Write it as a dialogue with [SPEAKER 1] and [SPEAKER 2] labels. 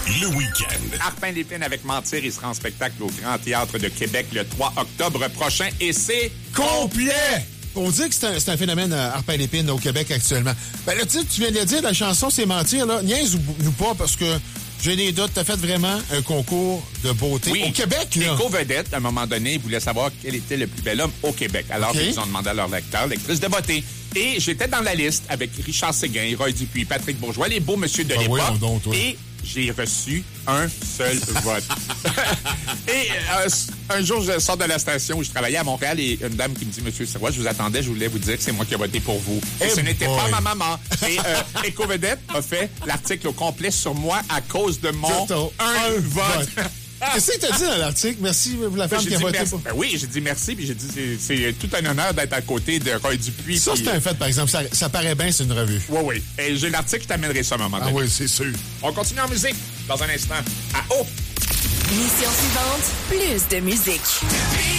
[SPEAKER 1] le week-end.
[SPEAKER 2] Arpin Lépine avec Mentir, il sera en spectacle au Grand Théâtre de Québec le 3 octobre prochain et c'est
[SPEAKER 3] complet! On dit que c'est un phénomène Arpin Lépine au Québec actuellement. Ben, le titre, tu viens de le dire, la chanson, c'est Mentir, là. Niaise-nous pas, parce que j'ai des doutes. T'as fait vraiment un concours de beauté au Québec, là.
[SPEAKER 2] Les co-vedettes, à un moment donné, ils voulaient savoir quel était le plus bel homme au Québec. Alors, ils ont demandé à leur lectrice de beauté. Et j'étais dans la liste avec Richard Séguin, Roy Dupuis, Patrick Bourgeois, les beaux monsieur de l'époque. Et j'ai reçu un seul vote. Et un jour, je sors de la station où je travaillais à Montréal et une dame qui me dit, Monsieur Sirois, je vous attendais, je voulais vous dire que c'est moi qui ai voté pour vous. Et ce n'était pas ma maman. Et Éco-Vedette a fait l'article au complet sur moi à cause de mon un vote.
[SPEAKER 3] Qu'est-ce que t'as dit dans l'article? Merci pour la femme qui a voté pour.
[SPEAKER 2] Ben oui, j'ai dit merci, puis j'ai dit c'est tout un honneur d'être à côté de Roy Dupuis.
[SPEAKER 3] Ça, c'est un fait, par exemple. Ça paraît bien, c'est une revue.
[SPEAKER 2] Oui. Et j'ai l'article, je t'amènerai ça à un moment donné.
[SPEAKER 3] Ah oui, c'est sûr.
[SPEAKER 2] On continue en musique dans un instant. À haut.
[SPEAKER 4] Mission suivante, plus de musique.